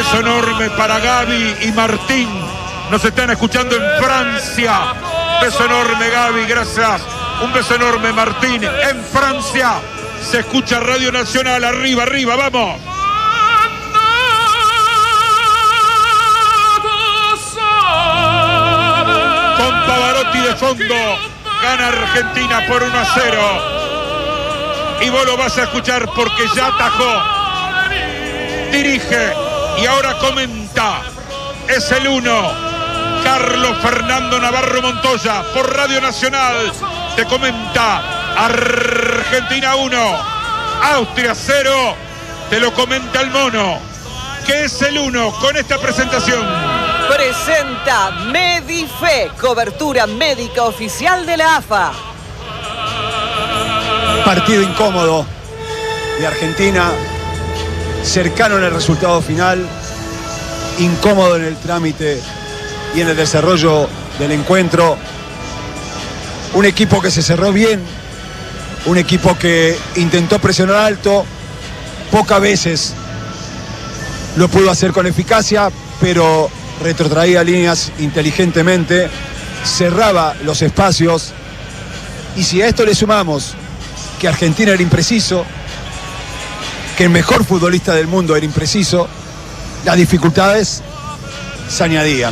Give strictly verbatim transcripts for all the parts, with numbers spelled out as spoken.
beso enorme para Gaby y Martín. Nos están escuchando en Francia. Beso enorme, Gaby, gracias. Un beso enorme, Martín. En Francia se escucha Radio Nacional. Arriba, arriba, vamos. Con Pavarotti de fondo, gana Argentina por uno a cero. Y vos lo vas a escuchar porque ya atajó. Dirige y ahora comenta. Es el uno. Carlos Fernando Navarro Montoya por Radio Nacional. Te comenta Argentina uno, Austria cero. Te lo comenta el mono. ¿Qué es el uno con esta presentación? Presenta Medife, cobertura médica oficial de la A F A. Partido incómodo de Argentina, cercano en el resultado final, incómodo en el trámite y en el desarrollo del encuentro. Un equipo que se cerró bien, un equipo que intentó presionar alto, pocas veces lo pudo hacer con eficacia, pero retrotraía líneas inteligentemente, cerraba los espacios. Y si a esto le sumamos que Argentina era impreciso, que el mejor futbolista del mundo era impreciso, las dificultades se añadían.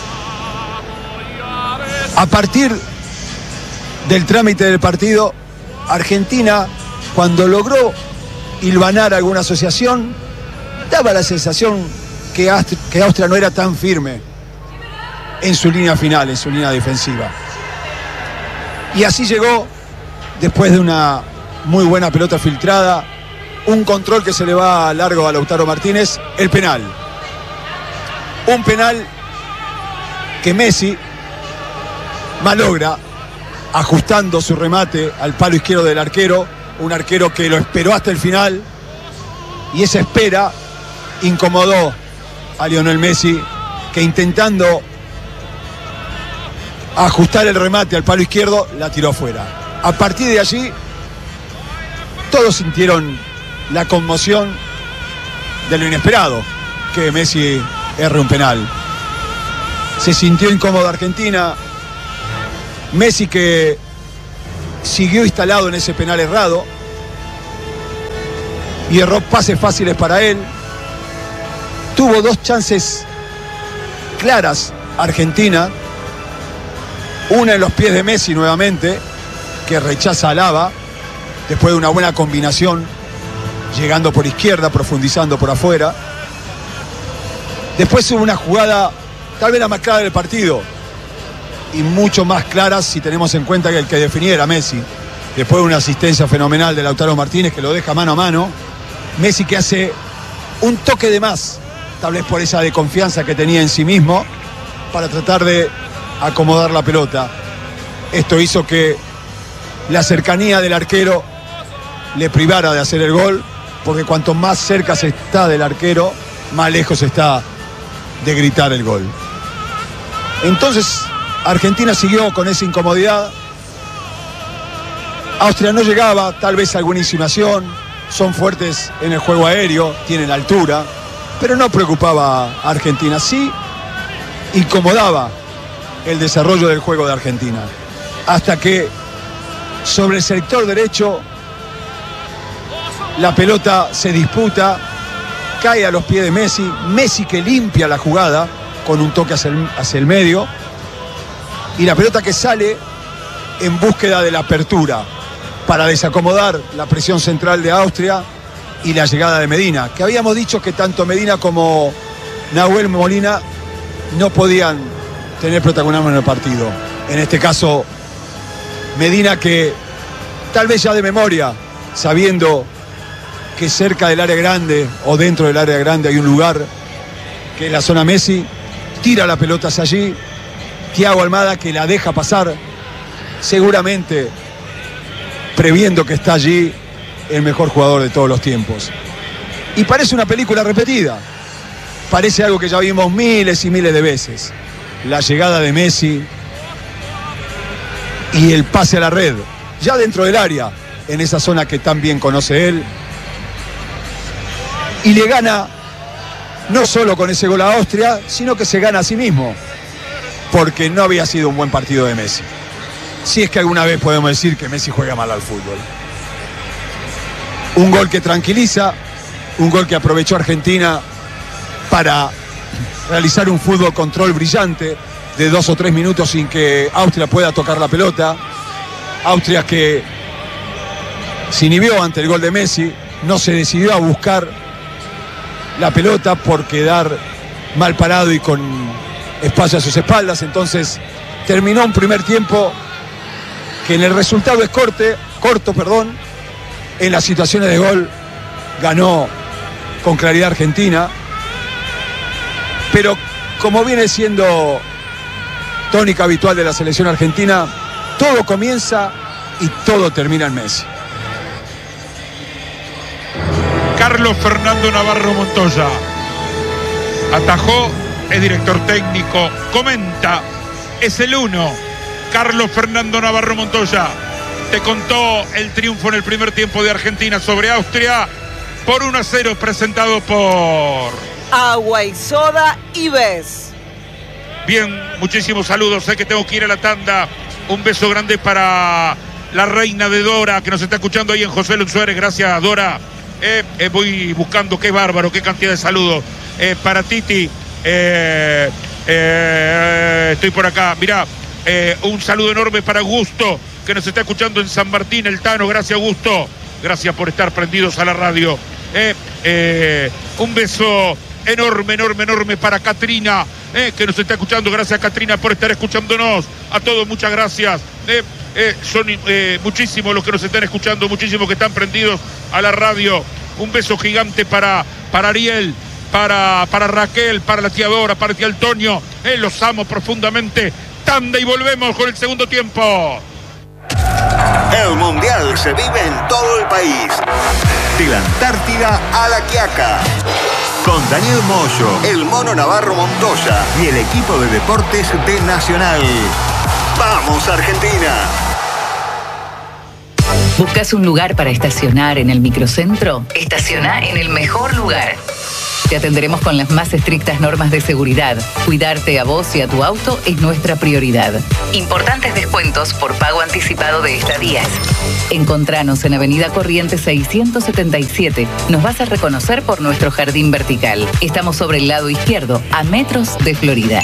A partir del trámite del partido, Argentina, cuando logró hilvanar alguna asociación, daba la sensación que Austria, que Austria no era tan firme en su línea final, en su línea defensiva. Y así llegó, después de una muy buena pelota filtrada, un control que se le va largo a Lautaro Martínez, el penal. Un penal que Messi malogra, ajustando su remate al palo izquierdo del arquero, un arquero que lo esperó hasta el final, y esa espera incomodó a Lionel Messi, que intentando ajustar el remate al palo izquierdo, la tiró fuera. A partir de allí, todos sintieron la conmoción de lo inesperado, que Messi erre un penal. Se sintió incómoda Argentina. Messi, que siguió instalado en ese penal errado y erró pases fáciles para él. Tuvo dos chances claras Argentina, una en los pies de Messi nuevamente, que rechaza a Alaba después de una buena combinación, llegando por izquierda, profundizando por afuera. Después hubo una jugada tal vez la más clara del partido, y mucho más clara si tenemos en cuenta que el que definía era Messi. Después de una asistencia fenomenal de Lautaro Martínez, que lo deja mano a mano. Messi, que hace un toque de más, tal vez por esa desconfianza que tenía en sí mismo, para tratar de acomodar la pelota. Esto hizo que la cercanía del arquero le privara de hacer el gol, porque cuanto más cerca se está del arquero, más lejos está de gritar el gol. Entonces Argentina siguió con esa incomodidad. Austria no llegaba, tal vez alguna insinuación, son fuertes en el juego aéreo, tienen altura, pero no preocupaba a Argentina. Sí incomodaba el desarrollo del juego de Argentina, hasta que sobre el sector derecho la pelota se disputa, cae a los pies de Messi. Messi, que limpia la jugada con un toque hacia el, hacia el medio, y la pelota que sale en búsqueda de la apertura para desacomodar la presión central de Austria y la llegada de Medina, que habíamos dicho que tanto Medina como Nahuel Molina no podían tener protagonismo en el partido. En este caso, Medina, que tal vez ya de memoria, sabiendo que cerca del área grande o dentro del área grande hay un lugar que es la zona Messi, tira la pelota hacia allí. Thiago Almada, que la deja pasar, seguramente previendo que está allí el mejor jugador de todos los tiempos. Y parece una película repetida, parece algo que ya vimos miles y miles de veces. La llegada de Messi y el pase a la red, ya dentro del área, en esa zona que tan bien conoce él, y le gana no solo con ese gol a Austria, sino que se gana a sí mismo, porque no había sido un buen partido de Messi. Si es que alguna vez podemos decir que Messi juega mal al fútbol. Un gol que tranquiliza, un gol que aprovechó Argentina para realizar un fútbol control brillante de dos o tres minutos sin que Austria pueda tocar la pelota. Austria que se inhibió ante el gol de Messi, no se decidió a buscar la pelota por quedar mal parado y con espacio a sus espaldas. Entonces terminó un primer tiempo que en el resultado es corte, corto, perdón. En las situaciones de gol ganó con claridad Argentina, pero como viene siendo tónica habitual de la selección argentina, todo comienza y todo termina en Messi. Carlos Fernando Navarro Montoya atajó, es director técnico, comenta, es el uno. Carlos Fernando Navarro Montoya te contó el triunfo en el primer tiempo de Argentina sobre Austria por uno a cero, presentado por Agua y Soda Ives. Bien, muchísimos saludos, sé que tengo que ir a la tanda. Un beso grande para la reina de Dora, que nos está escuchando ahí en José Luis Suárez. Gracias, Dora. Eh, eh, voy buscando, qué bárbaro, qué cantidad de saludos. Eh, para Titi, eh, eh, estoy por acá. Mirá, eh, un saludo enorme para Gusto, que nos está escuchando en San Martín, el Tano. Gracias, Gusto. Gracias por estar prendidos a la radio. Eh, eh, un beso enorme, enorme, enorme para Catrina, eh, que nos está escuchando. Gracias, Catrina, por estar escuchándonos. A todos, muchas gracias. Eh, eh, son eh, muchísimos los que nos están escuchando, muchísimos que están prendidos a la radio. Un beso gigante para, para Ariel, para, para Raquel, para la tía Dora, para el tía Antonio. Eh, los amo profundamente. Tanda y volvemos con el segundo tiempo. El Mundial se vive en todo el país. De la Antártida a La Quiaca. Con Daniel Moyo, el Mono Navarro Montoya y el equipo de deportes de Nacional. ¡Vamos, Argentina! ¿Buscas un lugar para estacionar en el microcentro? Estaciona en el mejor lugar. Te atenderemos con las más estrictas normas de seguridad. Cuidarte a vos y a tu auto es nuestra prioridad. Importantes descuentos por pago anticipado de estadías. Encontranos en Avenida Corrientes seiscientos setenta y siete. Nos vas a reconocer por nuestro jardín vertical. Estamos sobre el lado izquierdo, a metros de Florida.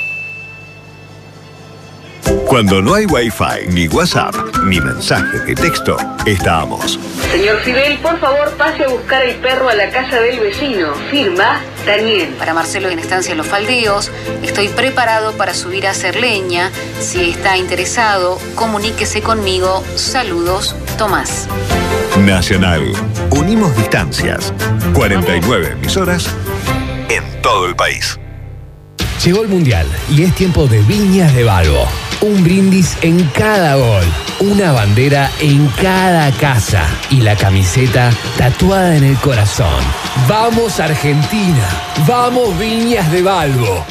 Cuando no hay Wi-Fi, ni WhatsApp, ni mensaje de texto, estamos. Señor Fidel, por favor, pase a buscar el perro a la casa del vecino. Firma, Daniel. Para Marcelo en Estancia Los Faldeos, estoy preparado para subir a hacer leña. Si está interesado, comuníquese conmigo. Saludos, Tomás. Nacional. Unimos distancias. cuarenta y nueve emisoras en todo el país. Llegó el Mundial y es tiempo de Viñas de Balbo. Un brindis en cada gol, una bandera en cada casa y la camiseta tatuada en el corazón. ¡Vamos Argentina! ¡Vamos Viñas de Balbo!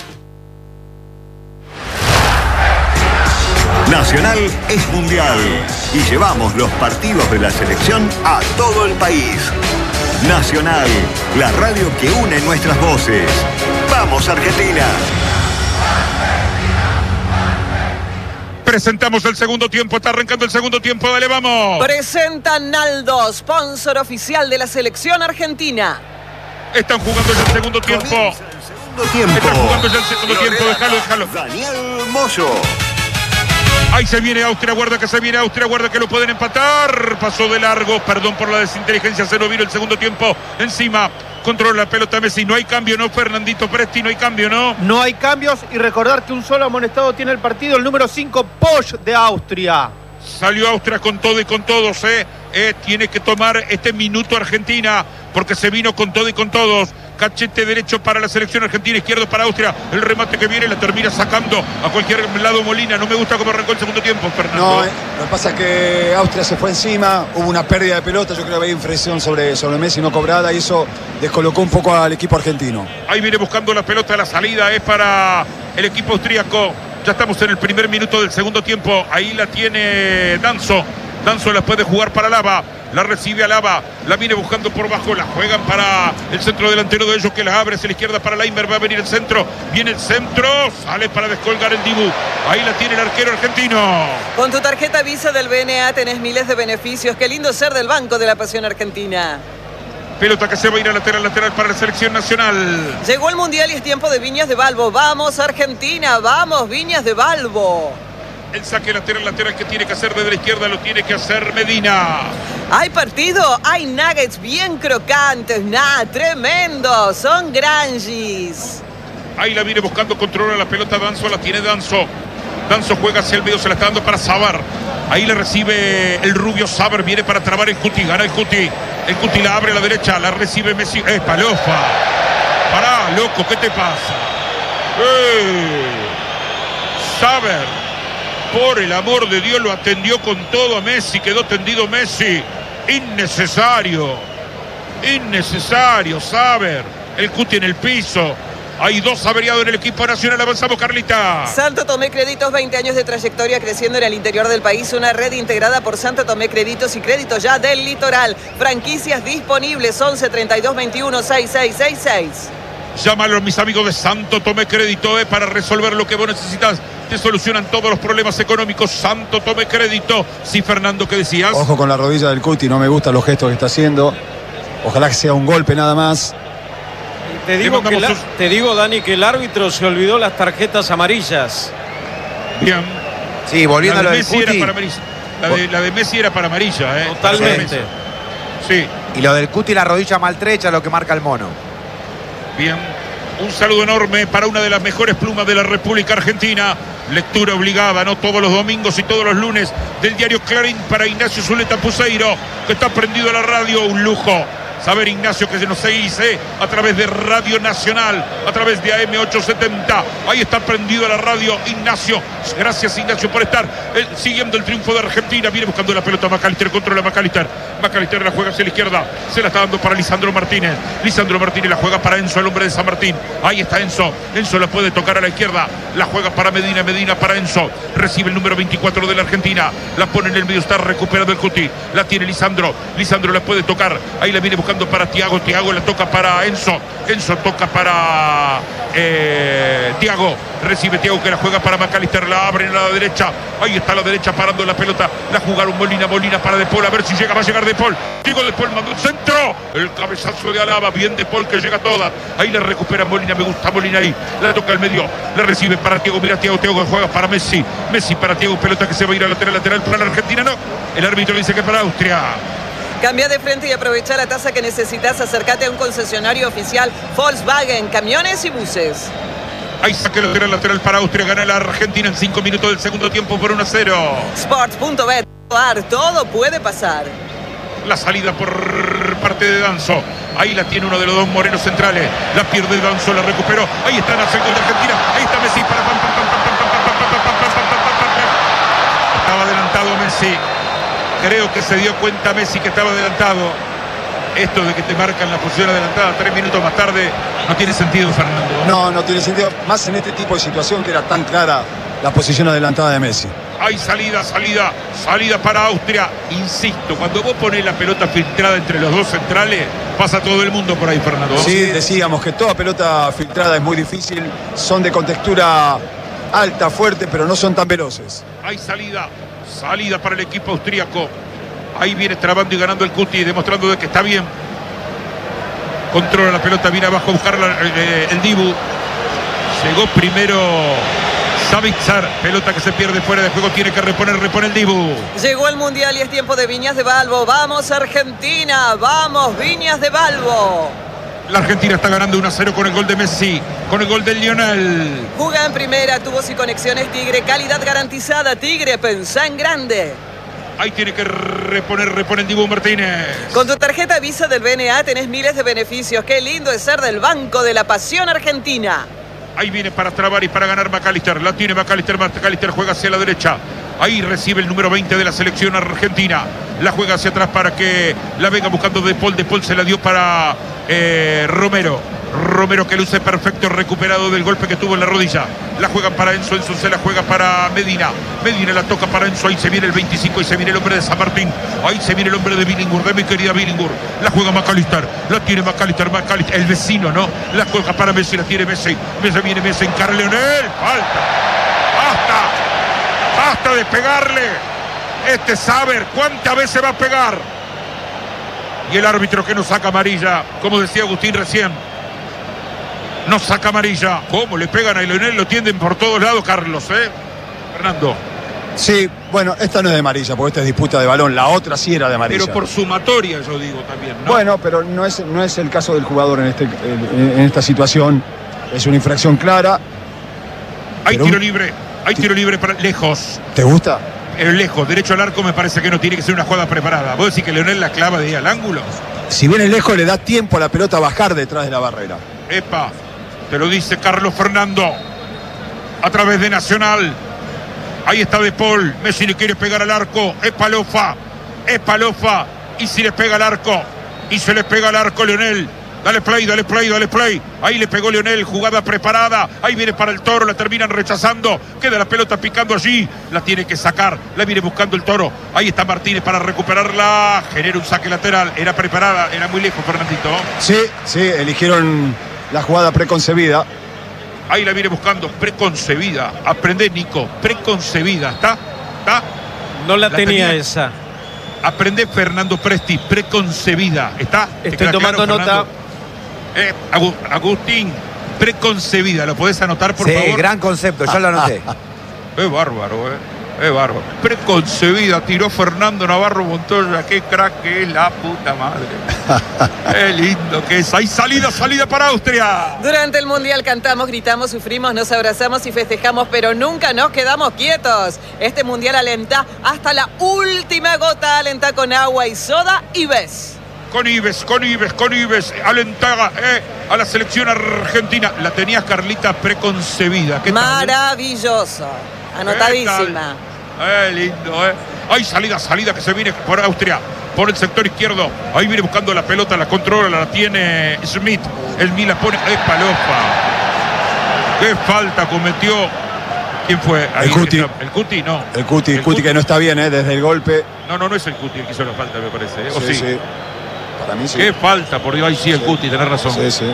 Nacional es mundial y llevamos los partidos de la selección a todo el país. Nacional, la radio que une nuestras voces. ¡Vamos Argentina! Presentamos el segundo tiempo, está arrancando el segundo tiempo, dale, vamos. Presenta Naldo, sponsor oficial de la selección argentina. Están jugando ya el segundo tiempo. El segundo tiempo. Están jugando ya el segundo Lo tiempo, déjalo, déjalo. Daniel Moyo. Ahí se viene Austria, guarda que se viene Austria, guarda que lo pueden empatar. Pasó de largo, perdón por la desinteligencia, se lo vino el segundo tiempo encima. Controla la pelota Messi, no hay cambio, ¿no, Fernandito Presti? No hay cambio, ¿no? No hay cambios y recordar que un solo amonestado tiene el partido, el número cinco, Posch de Austria. Salió Austria con todo y con todos, ¿eh? eh tiene que tomar este minuto Argentina, porque se vino con todo y con todos. Cachete derecho para la selección argentina, izquierdo para Austria. El remate que viene la termina sacando a cualquier lado Molina. No me gusta cómo arrancó el segundo tiempo, Fernando. No, eh, lo que pasa es que Austria se fue encima, hubo una pérdida de pelota, yo creo que había infracción sobre, sobre Messi no cobrada y eso descolocó un poco al equipo argentino. Ahí viene buscando la pelota, la salida es para el equipo austríaco. Ya estamos en el primer minuto del segundo tiempo. Ahí la tiene Danzo. Danzo la puede jugar para Lava. La recibe a Lava. La viene buscando por bajo. La juegan para el centro delantero de ellos que la abre hacia la izquierda para Lainberg. Va a venir el centro. Viene el centro. Sale para descolgar el Dibu. Ahí la tiene el arquero argentino. Con tu tarjeta Visa del B N A tenés miles de beneficios. Qué lindo ser del Banco de la Pasión Argentina. Pelota que se va a ir a lateral, lateral para la selección nacional. Llegó el Mundial y es tiempo de Viñas de Balbo. Vamos Argentina, vamos Viñas de Balbo. El saque lateral, lateral que tiene que hacer desde la izquierda lo tiene que hacer Medina. Hay partido, hay nuggets bien crocantes, nada, tremendo, son granjis. Ahí la viene buscando, controla la pelota Danzo, la tiene Danzo. Danzo juega hacia el medio, se la está dando para Sabar. Ahí le recibe el rubio Sabar, viene para trabar el Cuti, gana el Cuti. El Cuti la abre a la derecha, la recibe Messi. ¡Eh, Palofa! Pará, loco, ¿qué te pasa? ¡Eh! Sabar, por el amor de Dios, lo atendió con todo a Messi, quedó tendido Messi. Innecesario. Innecesario, Sabar. El Cuti en el piso. Hay dos averiados en el equipo nacional. Avanzamos, Carlita. Santo Tomé Créditos, veinte años de trayectoria creciendo en el interior del país. Una red integrada por Santo Tomé Créditos y Créditos Ya del Litoral. Franquicias disponibles once treinta y dos veintiuno sesenta y seis sesenta y seis. Llámalo a mis amigos de Santo Tomé Crédito eh, para resolver lo que vos necesitas. Te solucionan todos los problemas económicos. Santo Tomé Crédito. Sí, Fernando, ¿qué decías? Ojo con la rodilla del Cuti, no me gustan los gestos que está haciendo. Ojalá que sea un golpe nada más. Te digo, que la, te digo, Dani, que el árbitro se olvidó las tarjetas amarillas. Bien. Sí, volviendo la a lo de del Messi Cuti. era para amarilla. La de, la de Messi era para amarilla, ¿eh? Totalmente. Sí. Y lo del Cuti, la rodilla maltrecha, lo que marca el mono. Bien. Un saludo enorme para una de las mejores plumas de la República Argentina. Lectura obligada, ¿no? Todos los domingos y todos los lunes del diario Clarín para Ignacio Zuleta Puseiro, que está prendido a la radio. Un lujo saber, Ignacio, que se nos seguice a través de Radio Nacional, a través de A M ochocientos setenta. Ahí está prendido a la radio Ignacio. Gracias, Ignacio, por estar eh, siguiendo el triunfo de Argentina. Viene buscando la pelota McAllister, controla McAllister. McAllister la juega hacia la izquierda. Se la está dando para Lisandro Martínez. Lisandro Martínez la juega para Enzo, el hombre de San Martín. Ahí está Enzo. Enzo la puede tocar a la izquierda. La juega para Medina. Medina para Enzo. Recibe el número veinticuatro de la Argentina. La pone en el medio. Está recuperando el Cuti. La tiene Lisandro. Lisandro la puede tocar. Ahí la viene buscando para Thiago. Thiago la toca para Enzo. Enzo toca para eh, Thiago. Recibe Thiago, que la juega para McAllister. La abre en la derecha. Ahí está la derecha parando la pelota. La jugaron Molina. Molina para De Paul. A ver si llega. Va a llegar De Paul. Diego De Paul mandó un centro. El cabezazo de Alaba. Bien De Paul, que llega a todas. Ahí la recupera Molina. Me gusta Molina ahí. La toca al medio. La recibe para Thiago. Mira Thiago. Thiago que juega para Messi. Messi para Thiago. Pelota que se va a ir a lateral. Lateral para la Argentina. No. El árbitro dice que para Austria. Cambia de frente y aprovecha la tasa que necesitas. Acércate a un concesionario oficial Volkswagen, camiones y buses. Ahí saque lateral, lateral para Austria. Gana la Argentina en cinco minutos del segundo tiempo por uno a cero. Sports punto bet. Todo puede pasar. La salida por parte de Danzo. Ahí la tiene uno de los dos morenos centrales. La pierde Danzo, la recuperó. Ahí está en la segunda de Argentina. Ahí está Messi para... Estaba adelantado Messi. Creo que se dio cuenta Messi que estaba adelantado. Esto de que te marcan la posición adelantada tres minutos más tarde no tiene sentido, Fernando. No, no tiene sentido. Más en este tipo de situación que era tan clara la posición adelantada de Messi. Hay salida, salida, salida para Austria. Insisto, cuando vos pones la pelota filtrada entre los dos centrales, pasa todo el mundo por ahí, Fernando. Sí, decíamos que toda pelota filtrada es muy difícil. Son de contextura alta, fuerte, pero no son tan veloces. Hay salida, salida para el equipo austríaco. Ahí viene trabando y ganando el Cuti, demostrando de que está bien. Controla la pelota, viene abajo a buscar la, eh, el Dibu. Llegó primero Savitzer, pelota que se pierde fuera de juego, tiene que reponer, repone el Dibu. Llegó el Mundial y es tiempo de Viñas de Balbo. ¡Vamos Argentina! ¡Vamos Viñas de Balbo! La Argentina está ganando uno a cero con el gol de Messi, con el gol de Lionel. Juga en primera, tubos y conexiones Tigre, calidad garantizada. Tigre, pensá en grande. Ahí tiene que reponer, repone el Dibu Martínez. Con tu tarjeta Visa del B N A tenés miles de beneficios. Qué lindo es ser del Banco de la Pasión Argentina. Ahí viene para trabar y para ganar McAllister. La tiene McAllister. McAllister juega hacia la derecha. Ahí recibe el número veinte de la selección argentina. La juega hacia atrás para que la venga buscando De Paul. De Paul se la dio para eh, Romero. Romero que luce perfecto, recuperado del golpe que tuvo en la rodilla. La juegan para Enzo, Enzo se la juega para Medina. Medina la toca para Enzo, ahí se viene el veinticinco, y se viene el hombre de San Martín. Ahí se viene el hombre de Billingur, de mi querida Billingur. La juega McAllister, la tiene McAllister, McAllister, el vecino, ¿no? La juega para Messi, la tiene Messi. Messi viene Messi, encara Leonel, falta. Basta, basta de pegarle. Este Saber, ¿cuántas veces va a pegar? Y el árbitro que nos saca amarilla, como decía Agustín recién, nos saca amarilla. ¿Cómo le pegan a Leonel? Lo tienden por todos lados, Carlos, ¿eh? Fernando. Sí, bueno, esta no es de amarilla, porque esta es disputa de balón. La otra sí era de amarilla. Pero por sumatoria, yo digo también, ¿no? Bueno, pero no es, no es el caso del jugador en, este, en, en esta situación. Es una infracción clara. Hay pero... tiro libre, hay tiro libre para lejos. ¿Te gusta? El lejos, derecho al arco, me parece que no tiene que ser una jugada preparada. ¿Vos decís que Leonel la clava de ahí al ángulo? Si viene lejos, le da tiempo a la pelota a bajar detrás de la barrera. Epa, te lo dice Carlos Fernando. A través de Nacional. Ahí está De Paul. Messi le quiere pegar al arco. Es Palofa. Es Palofa. Y si le pega al arco. Y se le pega al arco Leonel. Dale play, dale play, dale play. Ahí le pegó Leonel, jugada preparada. Ahí viene para el Toro, la terminan rechazando. Queda la pelota picando allí. La tiene que sacar, la viene buscando el Toro. Ahí está Martínez para recuperarla. Genera un saque lateral. Era preparada, era muy lejos, Fernandito. Sí, sí, eligieron la jugada preconcebida. Ahí la viene buscando, preconcebida. Aprende, Nico, preconcebida. ¿Está? ¿Está? No la, la tenía, tenía esa. Aprende, Fernando Presti, preconcebida. ¿Está? Estoy tomando claro, nota. Eh, Agustín, preconcebida, ¿lo podés anotar, por sí, favor? Sí, gran concepto, yo lo anoté. Es bárbaro, eh. Es bárbaro. Preconcebida, tiró Fernando Navarro Montoya. Qué crack que es, la puta madre. Qué lindo que es. Hay salida, salida para Austria. Durante el Mundial cantamos, gritamos, sufrimos, nos abrazamos y festejamos, pero nunca nos quedamos quietos. Este Mundial alenta hasta la última gota, alenta con agua y soda y ves. Con Ives, con Ives, con Ives, alentaba eh, a la selección argentina. La tenías, Carlita, preconcebida. ¿Qué maravilloso, tal? Anotadísima. Eh, lindo, eh. Hay salida, salida que se viene por Austria, por el sector izquierdo. Ahí viene buscando la pelota, la controla, la tiene Smith. El Milan pone, es Palofa. Qué falta cometió. ¿Quién fue? Ahí el Cuti. Está, el Cuti, no. El Cuti, el el Cuti, Cuti que no está bien, ¿eh? Desde el golpe. No, no, no es el Cuti el que hizo la falta, me parece. ¿eh? ¿O sí? Sí, sí. Para mí sí. Qué falta, por Dios. Ahí sí el sí. Cuti, tenés razón. Sí, sí.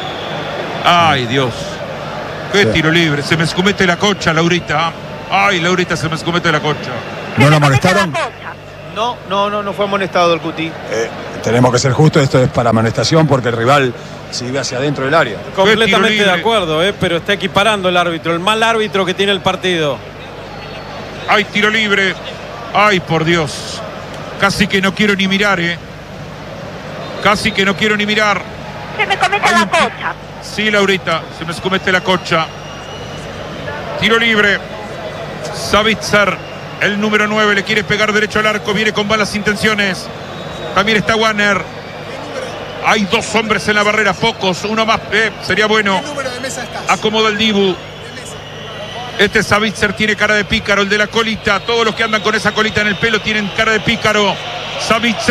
Ay, Dios. Qué sí. Tiro libre. Se me escumete la cocha, Laurita. Ay, Laurita, se me escumete la cocha. ¿No la amonestaron? No, no, no, no fue amonestado el Cuti. Eh, tenemos que ser justos, esto es para amonestación porque el rival se iba hacia adentro del área. Completamente de acuerdo, eh, pero está equiparando el árbitro, el mal árbitro que tiene el partido. Hay tiro libre. Ay, por Dios. Casi que no quiero ni mirar, eh. Casi que no quiero ni mirar. Se me comete Hay la un... cocha. Sí, Laurita, se me escomete la cocha. Tiro libre. Savitzer, el número nueve, le quiere pegar derecho al arco, viene con malas intenciones. También está Warner. Hay dos hombres en la barrera, pocos, uno más, eh, sería bueno. Acomoda el Dibu. Este Savitzer tiene cara de pícaro, el de la colita. Todos los que andan con esa colita en el pelo tienen cara de pícaro. Savitzer,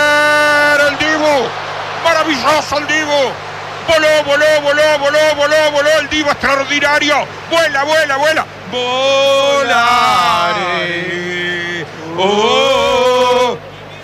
el Dibu. Maravilloso el Dibu. Voló, voló, voló, voló, voló, voló el Dibu extraordinario. Vuela, vuela, vuela. Volare. Oh,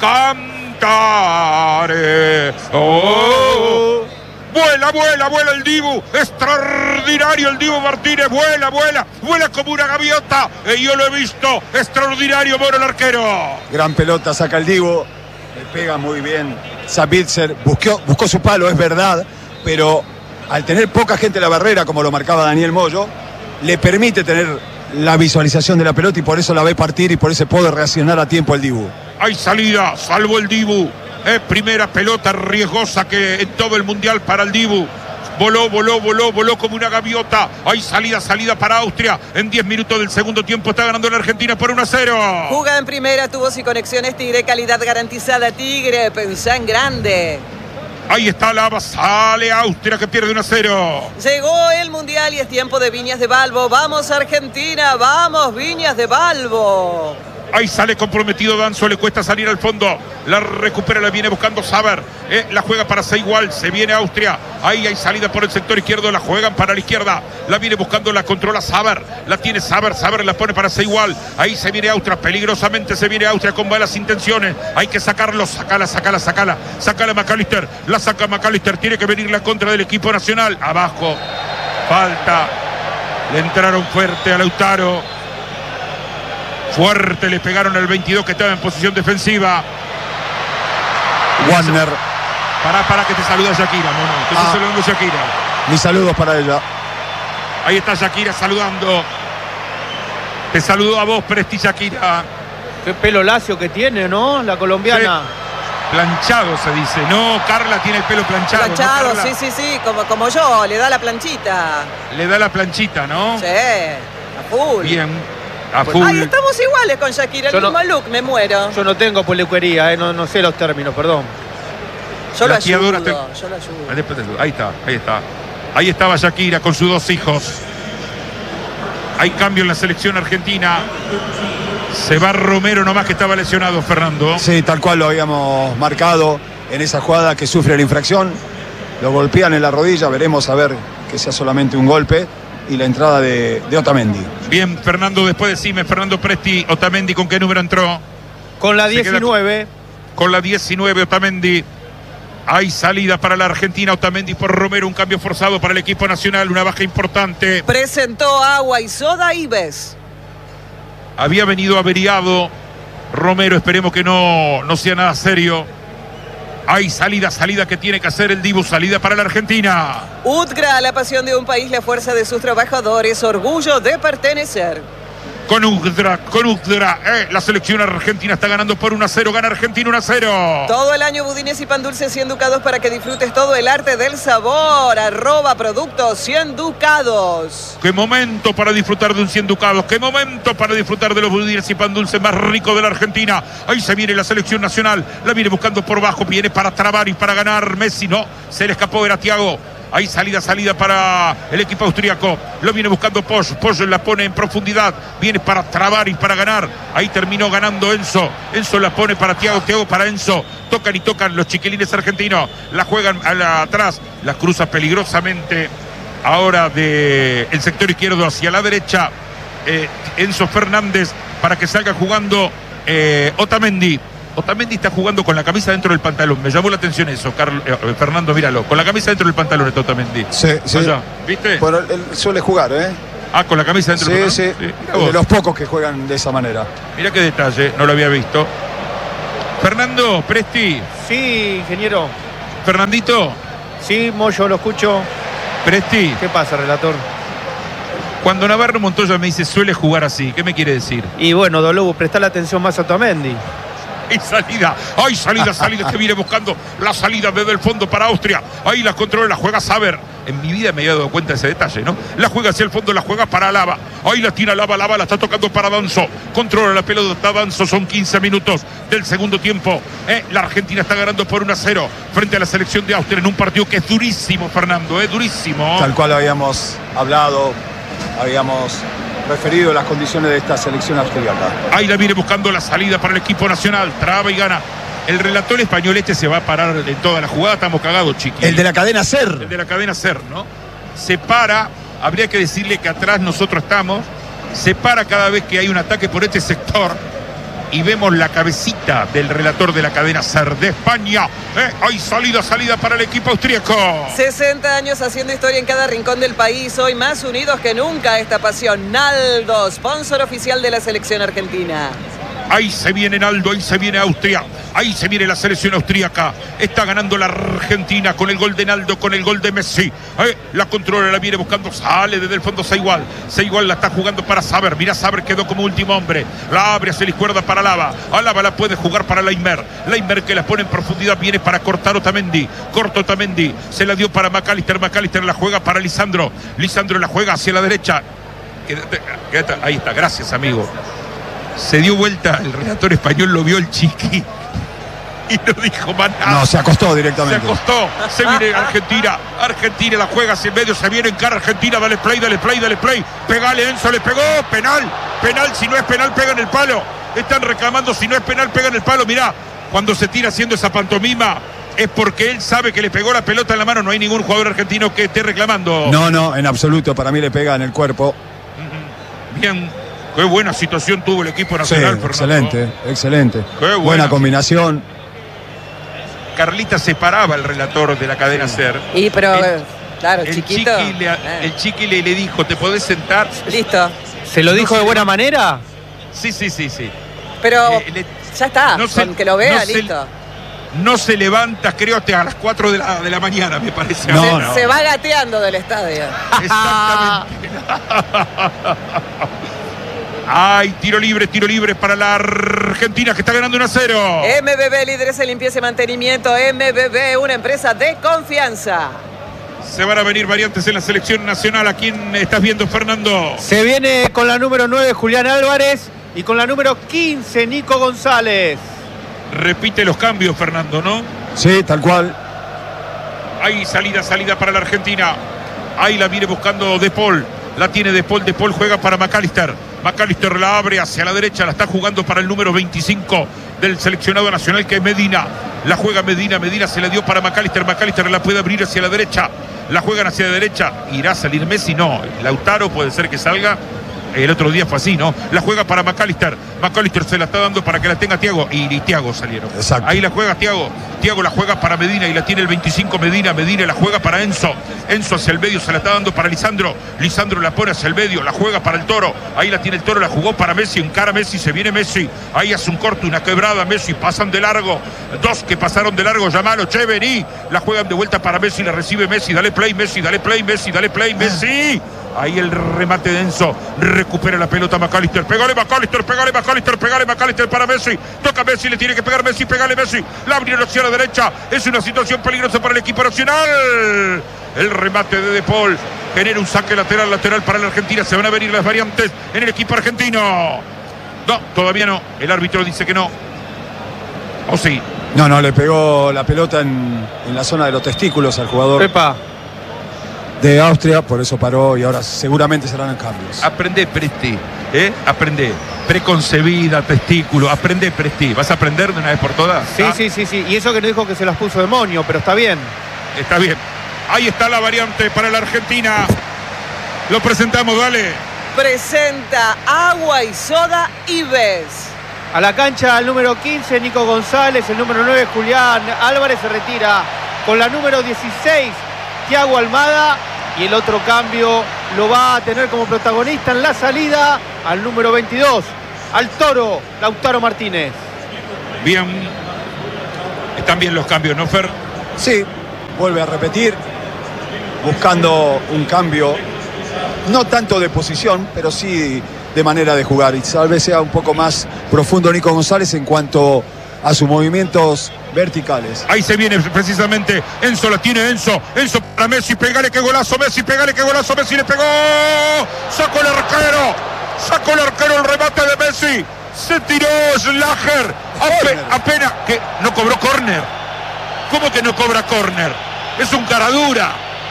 cantare. Oh. Vuela, vuela, vuela el Dibu. Extraordinario el Dibu Martínez. Vuela, vuela. Vuela como una gaviota. Eh, yo lo he visto. Extraordinario, Moro el arquero. Gran pelota, saca el Dibu. Le pega muy bien. Savitzer buscó, buscó su palo, es verdad. Pero al tener poca gente en la barrera, como lo marcaba Daniel Moyo, le permite tener la visualización de la pelota y por eso la ve partir y por eso puede reaccionar a tiempo el Dibu. Hay salida, salvo el Dibu. Es primera pelota riesgosa que en todo el Mundial para el Dibu. Voló, voló, voló, voló como una gaviota. Hay salida, salida para Austria. En diez minutos del segundo tiempo está ganando la Argentina por uno a cero. Jugada en primera, tubos y conexiones Tigre, calidad garantizada Tigre, pensá en grande. Ahí está Lava, sale Austria que pierde uno a cero. Llegó el Mundial y es tiempo de Viñas de Balbo. Vamos Argentina, vamos Viñas de Balbo. Ahí sale comprometido Danzo, le cuesta salir al fondo. La recupera, la viene buscando Saber. Eh, la juega para Seigual, se viene Austria. Ahí hay salida por el sector izquierdo, la juegan para la izquierda. La viene buscando, la controla Saber. La tiene Saber, Saber la pone para Seigual. Ahí se viene Austria, peligrosamente se viene Austria con malas intenciones. Hay que sacarlo, sacala, sacala, sacala. Sacala McAllister, la saca McAllister. Tiene que venir la contra del equipo nacional. Abajo, falta. Le entraron fuerte a Lautaro. Fuerte le pegaron al veintidós que estaba en posición defensiva. Warner. Pará, pará que te saluda Shakira, mono. Te estoy Ah. saludando Shakira. Mis saludos para ella. Ahí está Shakira saludando. Te saludo a vos, Presti Shakira. Qué pelo lacio que tiene, ¿no? La colombiana. Sí. Planchado se dice. No, Carla tiene el pelo planchado. Planchado, ¿no, sí, sí, sí, como, como yo, le da la planchita. Le da la planchita, ¿no? Sí, a full. Bien. A full. Ay, estamos iguales con Shakira, el Yo no- mismo look, me muero. Yo no tengo peluquería, eh, no, no sé los términos, perdón. Yo lo La tía ayudo, Dora te- yo lo ayudo. Ahí está, ahí está. Ahí estaba Shakira con sus dos hijos. Hay cambio en la selección argentina. Se va Romero nomás que estaba lesionado, Fernando. Sí, tal cual lo habíamos marcado en esa jugada que sufre la infracción. Lo golpean en la rodilla, veremos a ver que sea solamente un golpe. Y la entrada de, de Otamendi. Bien, Fernando, después decime, Fernando Presti, Otamendi, ¿con qué número entró? Con la Se queda diecinueve. Con la diecinueve, Otamendi. Hay salida para la Argentina, Otamendi por Romero, un cambio forzado para el equipo nacional, una baja importante. Presentó agua y soda Ives. Había venido averiado Romero, esperemos que no, no sea nada serio. Hay salida, salida que tiene que hacer el Dibu, salida para la Argentina. Udgra, la pasión de un país, la fuerza de sus trabajadores, orgullo de pertenecer. Con Udra, con Udra, eh, la selección argentina está ganando por uno a cero, gana Argentina uno a cero. Todo el año budines y pan dulce cien ducados para que disfrutes todo el arte del sabor. Arroba productos cien ducados. Qué momento para disfrutar de un cien ducados, qué momento para disfrutar de los budines y pan dulce más ricos de la Argentina. Ahí se viene la selección nacional, la viene buscando por bajo, viene para trabar y para ganar. Messi no, se le escapó, era Thiago. Ahí salida, salida para el equipo austríaco. Lo viene buscando Posch. Posch la pone en profundidad. Viene para trabar y para ganar. Ahí terminó ganando Enzo. Enzo la pone para Thiago. Thiago para Enzo. Tocan y tocan los chiquilines argentinos. La juegan a la, atrás. La cruza peligrosamente. Ahora del el sector izquierdo hacia la derecha. Eh, Enzo Fernández para que salga jugando eh, Otamendi. Otamendi está jugando con la camisa dentro del pantalón. Me llamó la atención eso, Carlos, eh, Fernando, míralo. Con la camisa dentro del pantalón está Otamendi. Sí, sí. Allá, ¿viste? Bueno, él suele jugar, ¿eh? Ah, con la camisa dentro Sí, del sí. pantalón. Sí, mirá De los pocos que juegan de esa manera. Mira qué detalle, no lo había visto. Fernando, Presti. Sí, ingeniero. Fernandito. Sí, Moyo, lo escucho. Presti. ¿Qué pasa, relator? Cuando Navarro Montoya me dice suele jugar así, ¿qué me quiere decir? Y bueno, Dolobu, presta la atención más a Otamendi. Hay salida, hay salida, salida que viene buscando la salida desde el fondo para Austria. Ahí la controla, la juega Saber. En mi vida me había dado cuenta de ese detalle, ¿no? La juega hacia el fondo, la juega para Lava. Ahí la tira Lava, Lava la está tocando para Danzo. Controla la pelota Danzo, son quince minutos del segundo tiempo. Eh, la Argentina está ganando por uno a cero frente a la selección de Austria en un partido que es durísimo, Fernando, es eh, durísimo. Tal cual habíamos hablado, habíamos referido las condiciones de esta selección austríaca. Ahí la viene buscando la salida para el equipo nacional, traba y gana. El relator español este se va a parar en toda la jugada, estamos cagados, chiqui. El de la cadena SER. El de la cadena SER, ¿no? Se para, habría que decirle que atrás nosotros estamos, se para cada vez que hay un ataque por este sector y vemos la cabecita del relator de la cadena SER de España. ¿Eh? Hay salida, salida para el equipo austríaco. sesenta años haciendo historia en cada rincón del país, hoy más unidos que nunca esta pasión. Naldo, sponsor oficial de la selección argentina. Ahí se viene Naldo, ahí se viene Austria, ahí se viene la selección austríaca. Está ganando la Argentina con el gol de Naldo, con el gol de Messi. Eh, la controla, la viene buscando, sale desde el fondo Seigual. Seigual la está jugando para Saber. Mira, Saber quedó como último hombre. La abre hacia la izquierda para Lava. A Lava la puede jugar para Leimer. Leimer que la pone en profundidad, viene para cortar Otamendi. Corta Otamendi, se la dio para McAllister. McAllister la juega para Lisandro. Lisandro la juega hacia la derecha. Quédate, quédate, ahí está, gracias amigo. Se dio vuelta el relator español, lo vio el chiqui y no dijo más nada. No, se acostó directamente. Se acostó, se viene Argentina, Argentina la juega hacia el medio, se viene en cara Argentina, dale play, dale play, dale play, pegale Enzo, le pegó, penal, penal, si no es penal pega en el palo, Están reclamando, si no es penal, pegan el palo. Mirá, cuando se tira haciendo esa pantomima, es porque él sabe que le pegó la pelota en la mano. No hay ningún jugador argentino que esté reclamando. No, no, en absoluto. Para mí le pega en el cuerpo. Bien, qué buena situación tuvo el equipo nacional, Sí, Fernando. excelente, excelente. Qué buena. Buena combinación. Carlita separaba el relator de la cadena SER. Y pero, El- claro, El chiquito. chiqui, le, Eh. el chiqui le, le dijo, ¿te podés sentar? Listo. ¿Se lo dijo de buena manera? Sí, sí, sí, sí. Pero Le- le- ya está, no se- con que lo vea, no se- listo. No se levanta, creo, hasta a las cuatro de la, de la mañana, me parece. No, ahora. no. Se va gateando del estadio. Exactamente. Ay, tiro libre, tiro libre para la Argentina que está ganando uno a cero. M B B, líderes en limpieza y mantenimiento. M B B, una empresa de confianza. Se van a venir variantes en la selección nacional. ¿A quién estás viendo, Fernando? Se viene con la número nueve Julián Álvarez y con la número quince Nico González. Repite los cambios, Fernando, ¿no? Sí, tal cual. Hay salida, salida para la Argentina. Ahí la viene buscando De Paul. La tiene De Paul. De Paul juega para McAllister. McAllister la abre hacia la derecha. La está jugando para el número veinticinco del seleccionado nacional, que es Medina. La juega Medina. Medina se la dio para McAllister. McAllister la puede abrir hacia la derecha. La juegan hacia la derecha. ¿Irá a salir Messi? No. Lautaro puede ser que salga. El otro día fue así, ¿no? La juega para McAllister. McAllister se la está dando para que la tenga Thiago. Y, y Thiago salieron. Exacto. Ahí la juega Thiago. Thiago la juega para Medina y la tiene el veinticinco Medina. Medina la juega para Enzo. Enzo hacia el medio se la está dando para Lisandro. Lisandro la pone hacia el medio. La juega para el Toro. Ahí la tiene el Toro. La jugó para Messi. Encara Messi. Se viene Messi. Ahí hace un corte, una quebrada. Messi. Pasan de largo. Dos que pasaron de largo. Llamalo. Che, vení. La juegan de vuelta para Messi. La recibe Messi. Dale play, Messi. Dale play, Messi. Dale play, Messi. Ahí el remate de Enzo. Recupera la pelota McAllister. Pégale McAllister, pégale McAllister, pégale McAllister para Messi. Toca Messi, le tiene que pegar Messi, pégale Messi. La abrieron hacia la derecha. Es una situación peligrosa para el equipo nacional. El remate de De Paul genera un saque lateral, lateral para la Argentina. Se van a venir las variantes en el equipo argentino. No, todavía no. El árbitro dice que no. ¿O sí? No, no, le pegó la pelota en, en la zona de los testículos al jugador Pepa. de Austria, por eso paró y ahora seguramente serán cambios. Aprende, Presti, ¿eh? Aprende. Preconcebida, testículo. Aprende, Presti. ¿Vas a aprender de una vez por todas? Sí, ¿Ah? sí, sí, sí. Y eso que no dijo que se las puso demonio, pero está bien. Está bien. Ahí está la variante para la Argentina. Lo presentamos, dale. Presenta agua y soda Ives. A la cancha el número quince Nico González, el número nueve Julián Álvarez se retira con la número dieciséis Thiago Almada y el otro cambio lo va a tener como protagonista en la salida al número veintidós, al Toro, Lautaro Martínez. Bien. Están bien los cambios, ¿no, Fer? Sí, vuelve a repetir, buscando un cambio, no tanto de posición, pero sí de manera de jugar. Y tal vez sea un poco más profundo Nico González en cuanto a sus movimientos verticales. Ahí se viene precisamente Enzo, la tiene Enzo. Enzo para Messi, pegale que golazo, Messi, pegale que golazo, Messi le pegó. Sacó el arquero, sacó el arquero el remate de Messi. Se tiró Schlager. Ape, apenas que no cobró córner. ¿Cómo que no cobra córner? Es un caradura.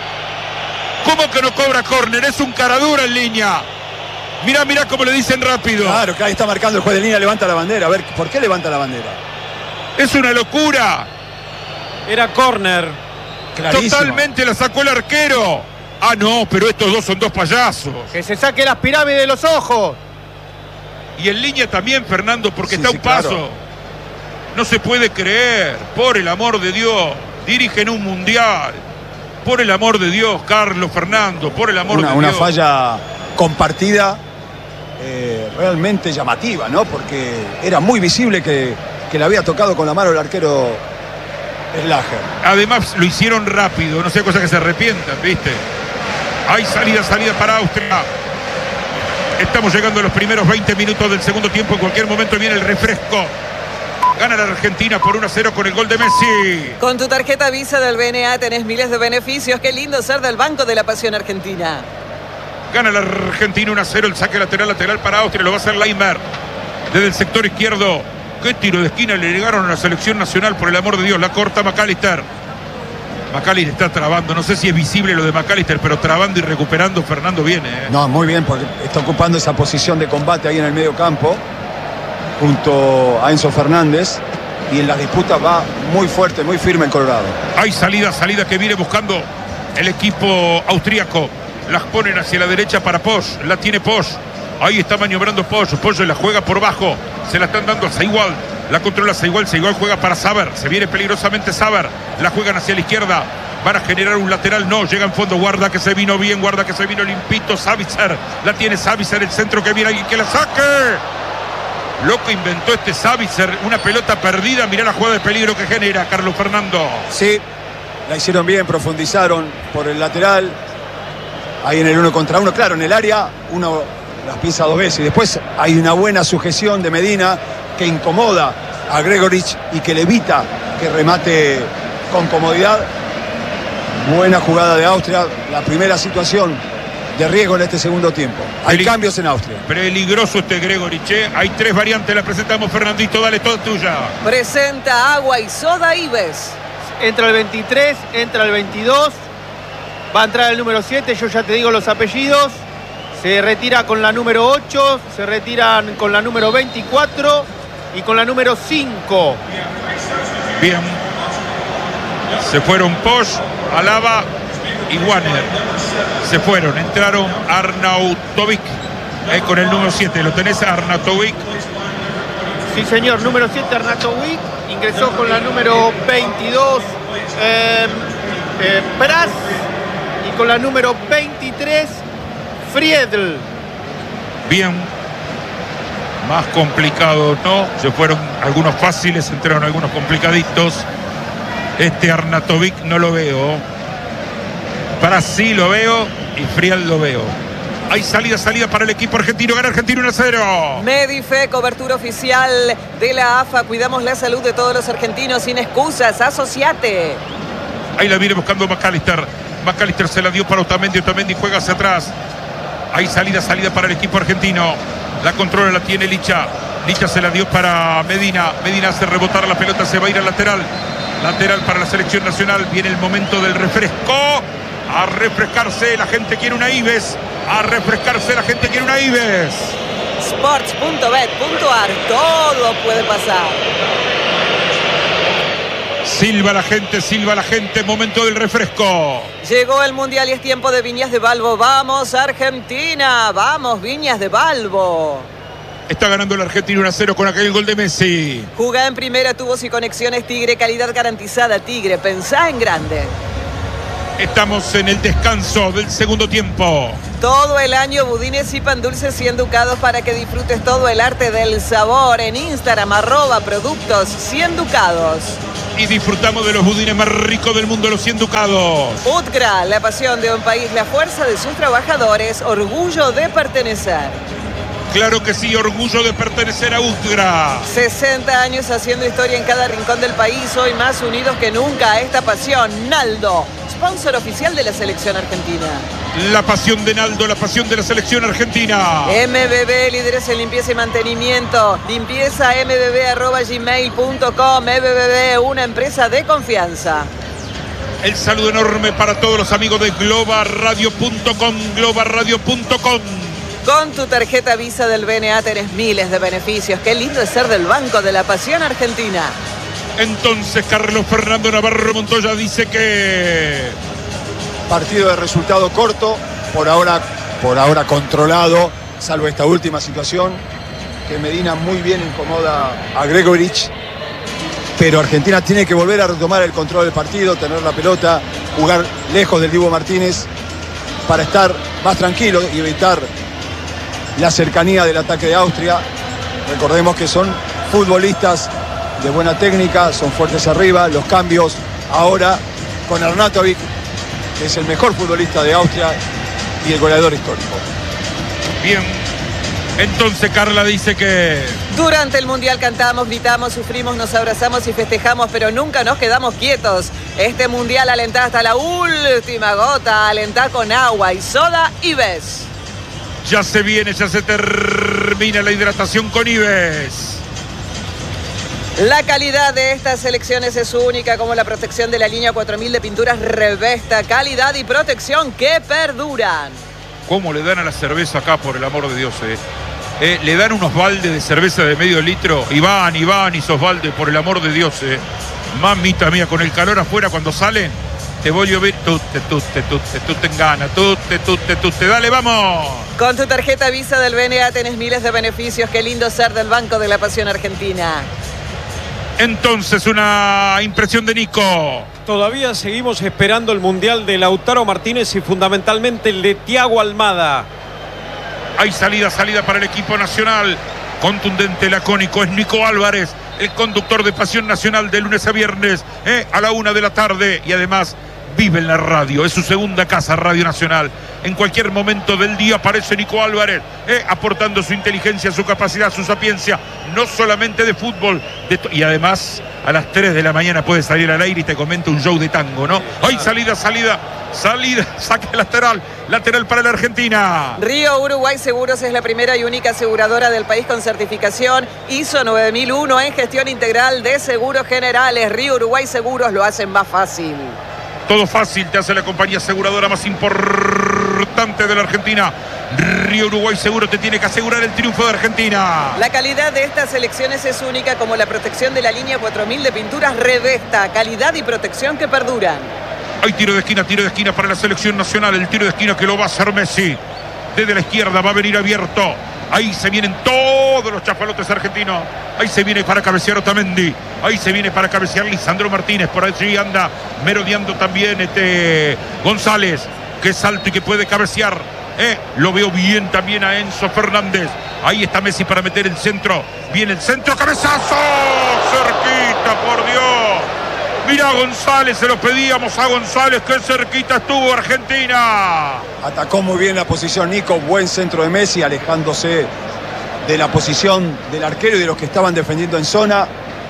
¿Cómo que no cobra córner? Es un caradura en línea. Mirá, mirá cómo le dicen rápido. Claro, que ahí está marcando el juez de línea, levanta la bandera. A ver, ¿por qué levanta la bandera? Es una locura. Era córner. Clarísimo. Totalmente la sacó el arquero. Ah, no, pero estos dos son dos payasos. Que se saque las pirámides de los ojos. Y en línea también, Fernando, porque Sí, está sí, un paso. claro. No se puede creer. Por el amor de Dios. Dirigen un mundial. Por el amor de Dios, Carlos Fernando. Por el amor Una, de una Dios. falla compartida eh, realmente llamativa, ¿no? Porque era muy visible que, que le había tocado con la mano el arquero Schlager. Además lo hicieron rápido. No sea cosa que se arrepientan, ¿viste? Hay salida, salida para Austria. Estamos llegando a los primeros veinte minutos del segundo tiempo. En cualquier momento viene el refresco. Gana la Argentina por uno a cero con el gol de Messi. Con tu tarjeta Visa del B N A tenés miles de beneficios. Qué lindo ser del Banco de la Pasión Argentina. Gana la Argentina uno a cero. El saque lateral, lateral para Austria. Lo va a hacer Leimer. Desde el sector izquierdo. Qué tiro de esquina le llegaron a la selección nacional, por el amor de Dios. La corta McAllister. McAllister está trabando. No sé si es visible lo de McAllister, pero trabando y recuperando Fernando viene. ¿eh? No, muy bien, porque está ocupando esa posición de combate ahí en el medio campo. junto a Enzo Fernández. Y en las disputas va muy fuerte, muy firme el Colorado. Hay salida, salida que viene buscando el equipo austríaco. Las ponen hacia la derecha para Posch. La tiene Posch. Ahí está maniobrando Posch. Posch la juega por bajo. Se la están dando a Saigual. La controla Saigual. Saigual juega para Saber. Se viene peligrosamente Saber. La juegan hacia la izquierda. Van a generar un lateral. No, llega en fondo. Guarda que se vino bien. Guarda que se vino limpito. Savitzer. La tiene Savitzer. El centro que viene alguien que la saque. Loco inventó este Savitzer, una pelota perdida. Mirá la jugada de peligro que genera Carlos Fernando. Sí, la hicieron bien, profundizaron por el lateral. Ahí en el uno contra uno, claro, en el área uno las piensa dos veces. Y después hay una buena sujeción de Medina que incomoda a Gregorich y que le evita que remate con comodidad. Buena jugada de Austria, la primera situación de riesgo en este segundo tiempo. Hay Pelig cambios en Austria. Peligroso este Gregorich, ¿eh? Hay tres variantes, la presentamos, Fernandito, dale, toda tuya. Presenta agua y soda Ives. Entra el veintitrés, entra el veintidós. Va a entrar el número siete, yo ya te digo los apellidos. Se retira con la número ocho, se retiran con la número veinticuatro y con la número cinco. Bien. Se fueron Posch, Alaba y Wanner. Se fueron, entraron Arnautovic eh, con el número siete. ¿Lo tenés, Arnautovic? Sí, señor, número siete Arnautovic. Ingresó con la número veintidós eh, eh, Pras y con la número veintitrés Friedl. Bien. Más complicado, ¿no? Se fueron algunos fáciles, entraron algunos complicaditos. Este Arnautovic no lo veo. Para sí lo veo y Friedl lo veo. Hay salida, salida para el equipo argentino. Gana Argentina uno a cero. Medife, cobertura oficial de la A F A. Cuidamos la salud de todos los argentinos sin excusas. Asociate. Ahí la viene buscando McAllister. McAllister se la dio para Otamendi. Otamendi juega hacia atrás. Hay salida, salida para el equipo argentino. La controla, la tiene Licha. Licha se la dio para Medina. Medina hace rebotar la pelota, se va a ir al lateral. Lateral para la selección nacional. Viene el momento del refresco. A refrescarse, la gente quiere una Ives. A refrescarse, la gente quiere una Ives. Sports punto bet punto ar. Todo puede pasar. Silba la gente, silba la gente. Momento del refresco. Llegó el Mundial y es tiempo de Viñas de Balbo. Vamos, Argentina. Vamos, Viñas de Balbo. Está ganando la Argentina uno a cero con aquel gol de Messi. Jugá en primera, tubos y conexiones Tigre. Calidad garantizada, Tigre. Pensá en grande. Estamos en el descanso del segundo tiempo. Todo el año budines y pan dulces cien ducados para que disfrutes todo el arte del sabor. En Instagram, arroba productos cien ducados. Y disfrutamos de los budines más ricos del mundo, los cien ducados. Utgra, la pasión de un país, la fuerza de sus trabajadores, orgullo de pertenecer. Claro que sí, orgullo de pertenecer a Utgra. sesenta años haciendo historia en cada rincón del país, hoy más unidos que nunca a esta pasión. Naldo, sponsor oficial de la selección argentina. La pasión de Naldo, la pasión de la selección argentina. M B B, líderes en limpieza y mantenimiento. Limpieza m b b arroba gmail punto com. M B B, una empresa de confianza. El saludo enorme para todos los amigos de globa radio punto com, globa radio punto com. Con tu tarjeta Visa del B N A tenés miles de beneficios. Qué lindo es ser del Banco de la Pasión Argentina. Entonces Carlos Fernando Navarro Montoya dice que... Partido de resultado corto, por ahora, por ahora controlado, salvo esta última situación, que Medina muy bien incomoda a Gregorich. Pero Argentina tiene que volver a retomar el control del partido, tener la pelota, jugar lejos del Dibu Martínez para estar más tranquilo y evitar la cercanía del ataque de Austria. Recordemos que son futbolistas de buena técnica, son fuertes arriba. Los cambios ahora con Arnautovic, que es el mejor futbolista de Austria y el goleador histórico. Bien, entonces Carla dice que... Durante el Mundial cantamos, gritamos, sufrimos, nos abrazamos y festejamos, pero nunca nos quedamos quietos. Este Mundial alentá hasta la última gota, alentá con agua y soda Ives. Ya se viene, ya se termina la hidratación con Ives. La calidad de estas selecciones es única, como la protección de la línea cuatro mil de pinturas Revesta. Calidad y protección que perduran. ¿Cómo le dan a la cerveza acá, por el amor de Dios? Eh? eh, le dan unos baldes de cerveza de medio litro. Y van, y van, y esos baldes, por el amor de Dios, eh. Mamita mía, con el calor afuera cuando salen, te voy a ver, tutte, tutte, tutte, tutte en gana, tutte, tutte, tutte, dale, vamos. Con tu tarjeta Visa del B N A tenés miles de beneficios. Qué lindo ser del Banco de la Pasión Argentina. Entonces, una impresión de Nico. Todavía seguimos esperando el Mundial de Lautaro Martínez y fundamentalmente el de Thiago Almada. Hay salida, salida para el equipo nacional. Contundente, lacónico, es Nico Álvarez, el conductor de Pasión Nacional de lunes a viernes, eh, a la una de la tarde. Y además vive en la radio, es su segunda casa, Radio Nacional. En cualquier momento del día aparece Nico Álvarez, eh, aportando su inteligencia, su capacidad, su sapiencia, no solamente de fútbol, de y además a las tres de la mañana puede salir al aire y te comenta un show de tango, ¿no? Hay salida, salida, salida, saque lateral, lateral para la Argentina. Río Uruguay Seguros es la primera y única aseguradora del país con certificación I S O nueve mil uno en gestión integral de seguros generales. Río Uruguay Seguros lo hacen más fácil. Todo fácil te hace la compañía aseguradora más importante de la Argentina. Río Uruguay Seguro te tiene que asegurar el triunfo de Argentina. La calidad de estas selecciones es única, como la protección de la línea cuatro mil de pinturas Revesta. Calidad y protección que perduran. Hay tiro de esquina, tiro de esquina para la selección nacional. El tiro de esquina que lo va a hacer Messi. Desde la izquierda va a venir abierto. Ahí se vienen todos los chafalotes argentinos. Ahí se viene para cabecear Otamendi. Ahí se viene para cabecear Lisandro Martínez. Por allí anda merodeando también este González, que es alto y que puede cabecear. Eh, lo veo bien también a Enzo Fernández. Ahí está Messi para meter el centro. Viene el centro, cabezazo. Cerquita, por Dios. Mira a González, se lo pedíamos a González. Qué cerquita estuvo Argentina. Atacó muy bien la posición Nico. Buen centro de Messi, alejándose de la posición del arquero y de los que estaban defendiendo en zona.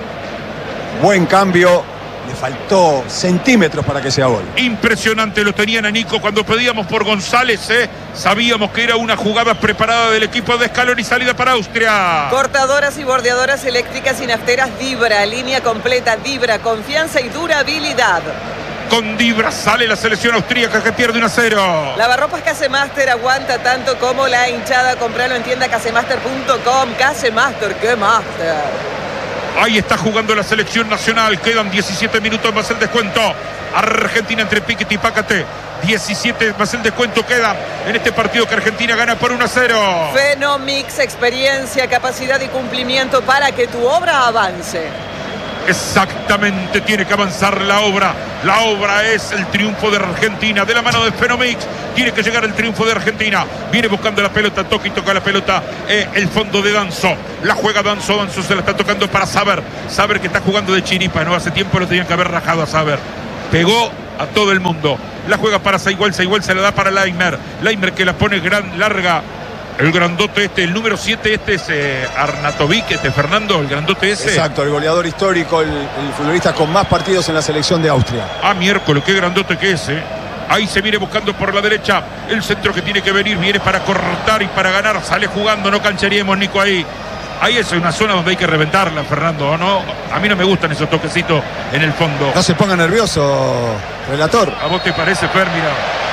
Buen cambio. Le faltó centímetros para que sea gol. Impresionante lo tenían a Nico cuando pedíamos por González, ¿eh? Sabíamos que era una jugada preparada del equipo de Scaloni y salida para Austria. Cortadoras y bordeadoras eléctricas y nafteras Dibra. Línea completa Dibra. Confianza y durabilidad. Con Dibra sale la selección austríaca que pierde uno a cero. Lavarropas Casemaster aguanta tanto como la hinchada. Compralo en tienda casemaster punto com. Casemaster, ¿qué master? Ahí está jugando la selección nacional. Quedan diecisiete minutos más el descuento. Argentina entre Piquete y Pácate. diecisiete más el descuento queda en este partido que Argentina gana por uno a cero. Fenomix, experiencia, capacidad y cumplimiento para que tu obra avance. Exactamente, tiene que avanzar la obra. La obra es el triunfo de Argentina. De la mano de Fenomix tiene que llegar el triunfo de Argentina. Viene buscando la pelota, toca y toca la pelota. Eh, el fondo de Danzo. La juega Danzo, Danzo se la está tocando para Saber. Saber que está jugando de chiripa, ¿no? Hace tiempo lo tenían que haber rajado a Saber. Pegó a todo el mundo. La juega para Saiguel, Saiguel se la da para Laimer. Laimer que la pone gran, larga. El grandote este, el número siete, este es eh, Arnatovic, este Fernando, el grandote ese. Exacto, el goleador histórico, el, el futbolista con más partidos en la selección de Austria. Ah, miércoles, qué grandote que es, eh. Ahí se viene buscando por la derecha el centro que tiene que venir, viene para cortar y para ganar, sale jugando, no cancharíamos, Nico, ahí. Ahí es una zona donde hay que reventarla, Fernando, ¿no? A mí no me gustan esos toquecitos en el fondo. No se ponga nervioso, relator. ¿A vos te parece, Fer? Mira,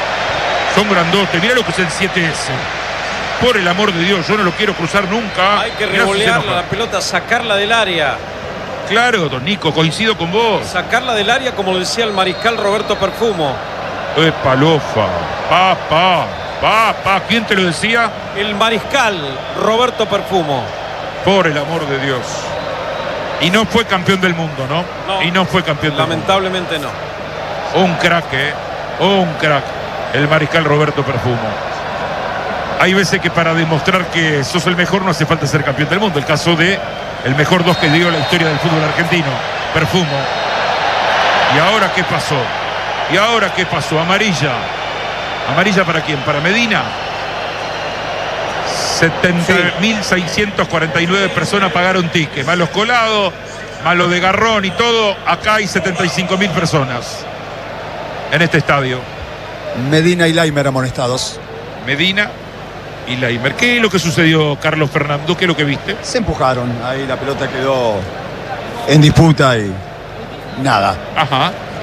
son grandotes, mira lo que es el siete ese. Por el amor de Dios, yo no lo quiero cruzar nunca. Hay que revolearla la pelota, sacarla del área. Claro, don Nico, coincido con vos. Sacarla del área, como decía el mariscal Roberto Perfumo. Epa, lofa. Pa, pa, pa, pa. ¿Quién te lo decía? El mariscal Roberto Perfumo. Por el amor de Dios. Y no fue campeón del mundo, ¿no? No. Y no fue campeón del mundo. Lamentablemente no. Un crack, ¿eh? Un crack. El mariscal Roberto Perfumo. Hay veces que para demostrar que sos el mejor no hace falta ser campeón del mundo. El caso de el mejor dos que dio la historia del fútbol argentino, Perfumo. ¿Y ahora qué pasó? ¿Y ahora qué pasó? Amarilla. ¿Amarilla para quién? ¿Para Medina? setenta mil seiscientos cuarenta y nueve personas pagaron ticket. Más los colados, más lo de Garrón y todo. Acá hay setenta y cinco mil personas en este estadio. Medina y Laimer amonestados. Medina y Laimer. ¿Qué es lo que sucedió, Carlos Fernando? ¿Qué es lo que viste? Se empujaron, ahí la pelota quedó en disputa y nada. Ajá.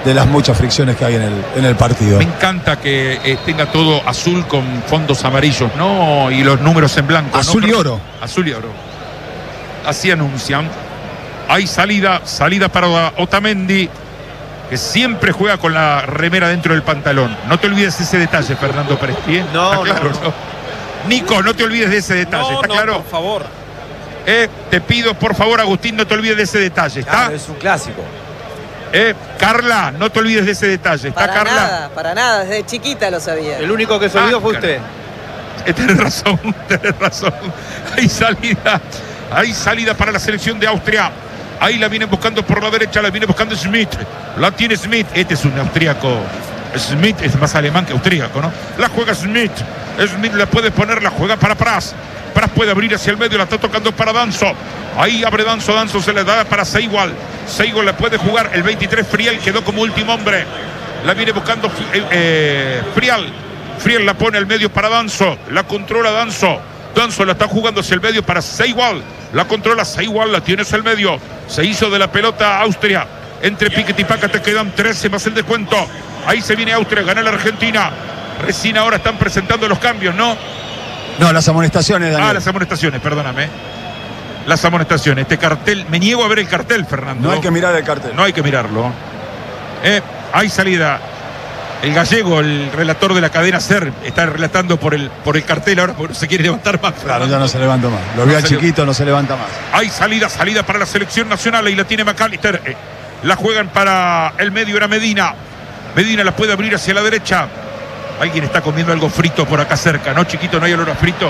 de las muchas fricciones que hay en el, en el partido. Me encanta que eh, tenga todo azul con fondos amarillos, ¿no? Y los números en blanco. Azul ¿no? y oro. Azul y oro. Así anuncian. Hay salida, salida para Otamendi, que siempre juega con la remera dentro del pantalón. No te olvides ese detalle, Fernando Presti, ¿eh? No, ¿Está claro, no, no. no? Nico, no te olvides de ese detalle, No, ¿está no, claro? por favor. Eh, te pido, por favor, Agustín, no te olvides de ese detalle, ¿está? Claro, es un clásico. Eh, Carla, no te olvides de ese detalle, ¿está, Para Carla? nada, para nada, desde chiquita lo sabía. El único que se olvidó Ah, fue caray. usted. Eh, tenés razón, tenés razón. Hay salida, hay salida para la selección de Austria. Ahí la vienen buscando por la derecha, la viene buscando Smith. La tiene Smith. Este es un austríaco. Smith es más alemán que austríaco, ¿no? La juega Smith. Smith la puede poner, la juega para Pras. Pras puede abrir hacia el medio, la está tocando para Danzo. Ahí abre Danzo, Danzo se le da para Seigual. Seigual la puede jugar. El veintitrés Friel quedó como último hombre. La viene buscando eh, eh, Frial. Friel la pone al medio para Danzo. La controla Danzo. Danzo la está jugando hacia el medio para Seigual. La controla Seigual, la tiene hacia el medio. Se hizo de la pelota Austria. Entre Piquet y Paca te quedan trece más el descuento. Ahí se viene Austria, gana la Argentina. Recién ahora están presentando los cambios, ¿no? No, las amonestaciones, Daniel. Ah, las amonestaciones, perdóname. Las amonestaciones. Este cartel, me niego a ver el cartel, Fernando. No hay que mirar el cartel. No hay que mirarlo. Eh, hay salida. El gallego, el relator de la cadena SER, está relatando por el, por el cartel ahora porque se quiere levantar más. Claro, ya no se levanta más. Lo veo No al se chiquito, no se levanta más. Hay salida, salida para la selección nacional. Ahí la tiene McAllister. Eh, la juegan para el medio, era Medina. Medina la puede abrir hacia la derecha. Alguien está comiendo algo frito por acá cerca, ¿no, chiquito? ¿No hay olor a frito?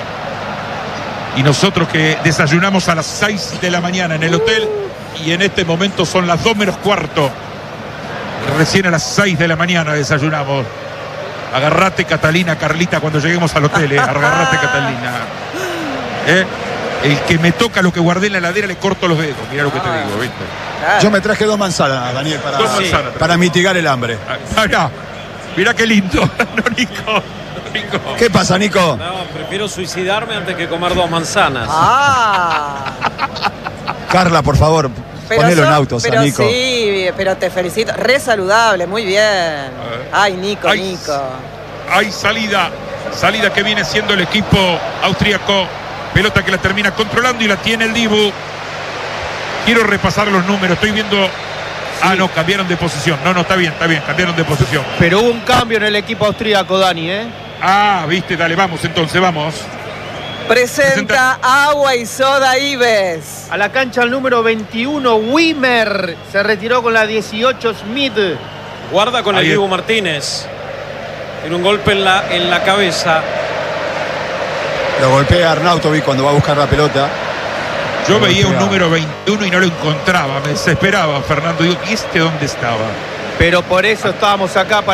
Y nosotros que desayunamos a las seis de la mañana en el hotel y en este momento son las dos menos cuarto. Recién a las seis de la mañana desayunamos. Agarrate, Catalina, Carlita, cuando lleguemos al hotel, ¿eh? Agarrate, Catalina. ¿Eh? El que me toca lo que guardé en la heladera le corto los dedos. Mirá lo que te digo, ¿viste? Yo me traje dos manzanas, Daniel, para, Dos manzanas. para mitigar el hambre. Ah, mirá, mirá qué lindo. No, Nico. Nico. ¿Qué pasa, Nico? No, prefiero suicidarme antes que comer dos manzanas. Ah, Carla, por favor, pero ponelo en sos- autos pero a Nico. sí, pero te felicito. Re saludable, muy bien. Ay, Nico, Ay, Nico. Hay salida. Salida que viene siendo el equipo austríaco. Pelota que la termina controlando y la tiene el Dibu. Quiero repasar los números. Estoy viendo. Ah, no, cambiaron de posición. No, no, está bien, está bien, cambiaron de posición. Pero hubo un cambio en el equipo austríaco, Dani, ¿eh? Ah, viste, dale, vamos entonces, vamos. Presenta agua y soda Ives. A la cancha el número veintiuno, Wimmer. Se retiró con la dieciocho, Smith. Guarda con Ahí el es. Dibu Martínez. Tiene un golpe en la, en la cabeza. Lo golpea Arnautovic cuando va a buscar la pelota. Yo Lo veía un golpea. número veintiuno y no lo encontraba. Me desesperaba, Fernando. Digo, ¿y este dónde estaba? Pero por eso estábamos acá para